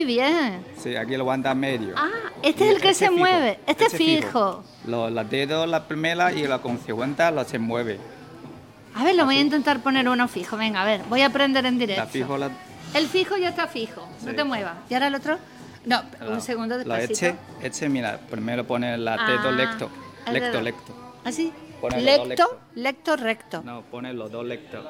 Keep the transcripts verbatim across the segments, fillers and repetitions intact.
Bien. Sí, aquí lo aguanta medio. Ah, este Y es el que este se fijo, mueve. Este es este fijo. fijo. Los, los dedos, la primera y la con cincuenta lo se mueve. A ver, lo voy a Así. intentar poner uno fijo. Venga, a ver, voy a aprender en directo. La fijo, la, El fijo ya está fijo. No Sí. te muevas. ¿Y ahora el otro? No, la- un segundo Lo despacito. eche, eche, mira, primero pone la Ah, dedo lecto. el Lecto, dedo. lecto. ¿Así? Pone los dos Lecto, lectos. lecto, recto. No, pone los dos lectos.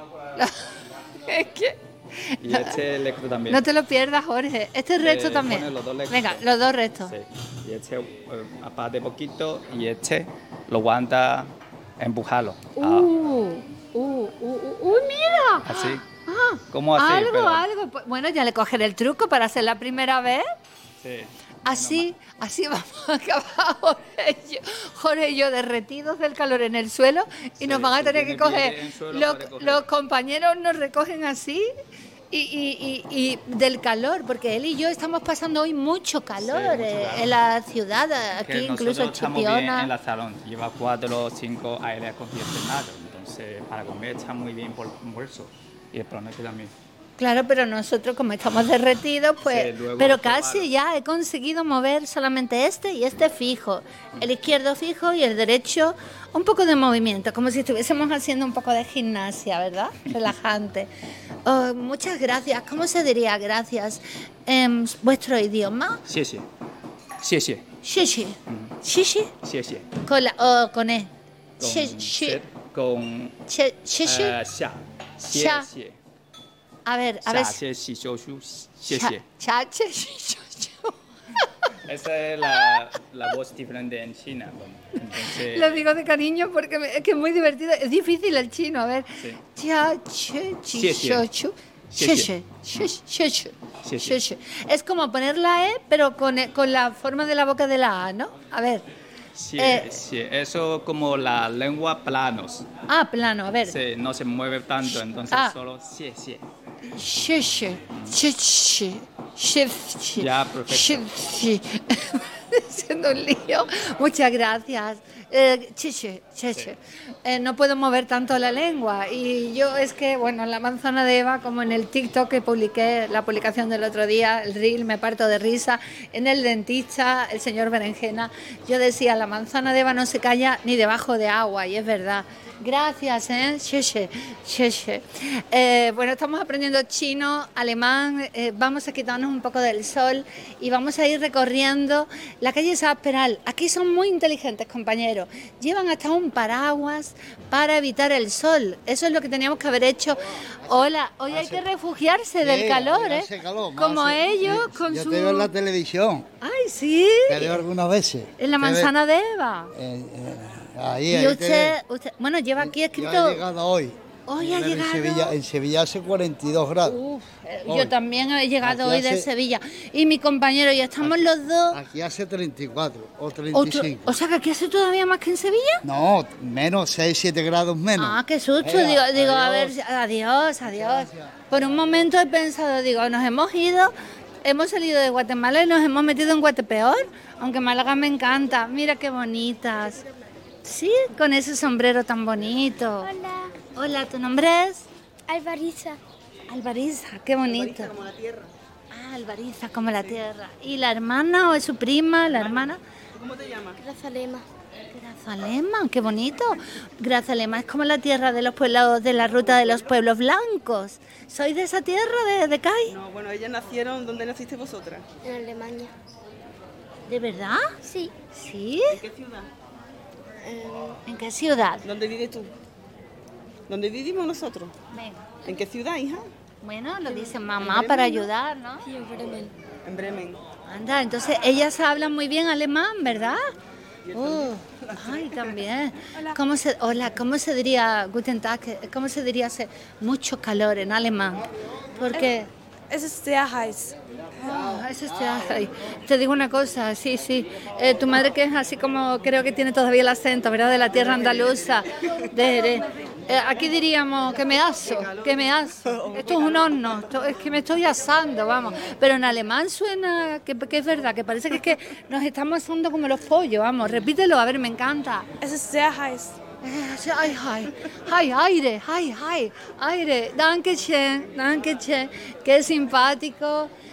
Es que... Y este lecto también. No te lo pierdas, Jorge. Este es recto Eh, también. pone los dos rectos. Venga, los dos rectos. Sí. Y este eh, aparte poquito y este lo aguanta empujarlo. Uh, Ah, uh, uh, uh, uy, mira. así. Ah, ¿Cómo así? algo, Pero- algo. Pues, bueno, ya le cogeré el truco para hacer la primera vez. Sí. Así, así vamos a acabar Jorge y yo, Jorge y yo derretidos del calor en el suelo y Sí, nos van a si tener que tiene pie coger. en suelo, Los, puede coger. los compañeros nos recogen así y, y- y- y del calor, porque él y yo estamos pasando hoy mucho calor, Sí, mucho eh, calor. en la ciudad, Que aquí incluso nosotros en estamos bien Chipiona. en la salón, lleva cuatro o cinco aire acondicionado, entonces para comer está muy bien por bolso y el problema es que también. Claro, pero nosotros como estamos derretidos, pues, Sí, luego pero probarlo. casi ya he conseguido mover solamente este y este fijo, el izquierdo fijo y el derecho un poco de movimiento, como si estuviésemos haciendo un poco de gimnasia, ¿verdad? Relajante. Oh, muchas gracias. ¿Cómo se diría gracias en vuestro idioma? Sí, sí. Sí, sí. Shishi. Shishi. Sí, sí. Con la o con e. Con, Shi- shi- set, con shi- Shishi. eh, xia. Sí, Xia. sí. A ver, a ver. Xia, sí, sí, yo, yo, sí, Cha- sí. cha- che- shi- shi- shi- Esa es la, la voz diferente en China. Entonces, Lo digo de cariño porque me- es que es muy divertido. Es difícil el chino, a ver. Sí. Chia, che, chi, Xie, xie. xio, chu, Xie, xie, xie, xie, xie, Xie, xie, xie. xie. Es como poner la E, pero con, e- con la forma de la boca de la A, ¿no? A ver. sí, Eh. sí, eso como la lengua planos. Ah, plano, a ver. Sí, no se mueve tanto, entonces Ah. solo sí, sí. Xie, xie, xie, xie, xie, xie, Ya, perfecto. xie, xie. Siendo un lío. Muchas gracias. Eh, chiche, chiche. Eh, no puedo mover tanto la lengua y yo es que, bueno, en la manzana de Eva, como en el TikTok que publiqué, la publicación del otro día, el reel, me parto de risa, en el dentista, el señor Berenjena, yo decía, la manzana de Eva no se calla ni debajo de agua y es verdad. Gracias, ¿eh? Chiche, chiche. Eh, bueno, estamos aprendiendo chino, alemán, eh, vamos a quitarnos un poco del sol y vamos a ir recorriendo la calle Saperal. Aquí son muy inteligentes, compañeros. Llevan hasta un paraguas para evitar el sol. Eso es lo que teníamos que haber hecho. Hola, hoy hay que refugiarse del Sí, calor, ¿eh? hace calor, Como hace- ellos sí, con yo su... te veo en la televisión, Ay, sí. te veo algunas veces. En la Te ve- manzana de Eva. eh, eh, ahí, Y ahí te usted, ve. usted, bueno, lleva aquí Yo escrito... he llegado hoy. Hoy ha En llegado. Sevilla, en Sevilla hace cuarenta y dos grados. Uf, eh, Hoy. yo también he llegado Aquí hoy de hace- Sevilla. Y mi compañero, y estamos los dos. Aquí hace treinta y cuatro o treinta y Otro, cinco. o sea que aquí hace todavía más que en Sevilla. No, menos, seis, siete grados menos. Ah, qué susto. Venga, digo, digo, a ver, adiós. adiós, adiós. gracias. Por un momento he pensado, digo, nos hemos ido, hemos salido de Guatemala y nos hemos metido en Guatepeor. Aunque Málaga me encanta. Mira qué bonitas. Sí, con ese sombrero tan bonito. Hola, Hola, ¿tu nombre es? Alvariza. Albariza, qué bonito. como la tierra. Ah, Albariza, como la tierra. ¿Y la hermana o es su prima, la hermana? Grazalema. Grazalema, qué bonito. Grazalema es como la tierra de los pueblos, de la ruta de los pueblos blancos. ¿Sois de esa tierra, de, de CAI? No, bueno, ellas nacieron, ¿dónde naciste vosotras? En Alemania. ¿De verdad? Sí. ¿Sí? ¿En qué ciudad? ¿En qué ciudad? ¿Dónde vives tú? ¿Dónde vivimos nosotros? Venga. ¿En qué ciudad, hija? Bueno, lo dice mamá para ayudar, ¿no? Sí, en Bremen. En Bremen. Anda, entonces ellas hablan muy bien alemán, ¿verdad? Oh, ay, también. ¿Cómo se, hola, ¿cómo se diría Guten Tag? ¿Cómo se diría hace mucho calor en alemán? Porque Es ist sehr heiß. ah, eso está ahí. Te digo una cosa, sí, sí. Eh, tu madre que es así como creo que tiene todavía el acento, ¿verdad? De la tierra andaluza. De, de- eh, aquí diríamos que me aso, que me aso. Esto es un horno, esto es que me estoy asando, vamos. Pero en alemán suena que, que es verdad, que parece que es que nos estamos asando como los pollos, vamos. Repítelo, a ver, me encanta. Es ist sehr heiß. Eh, Ay, ay, ay, aire, ay, ay, aire. Danke schön, danke schön. Qué simpático.